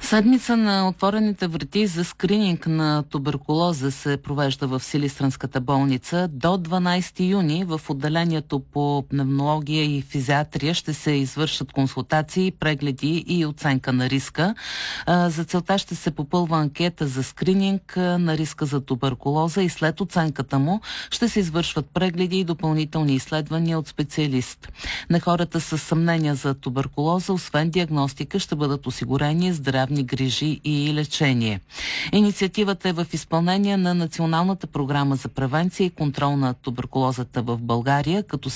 Седмица на отворените врати за скрининг на туберкулоза се провежда в Силистренската болница. До 12 юни в отделението по пневмология и физиатрия ще се извършат консултации, прегледи и оценка на риска. За целта ще се попълва анкета за скрининг на риска за туберкулоза и след оценката му ще се извършват прегледи и допълнителни изследвания от специалист. На хората с съмнения за туберкулоза, освен диагностика, ще бъдат осигурени здравни грижи и лечение. Инициативата е в изпълнение на Националната програма за превенция и контрол на туберкулозата в България, като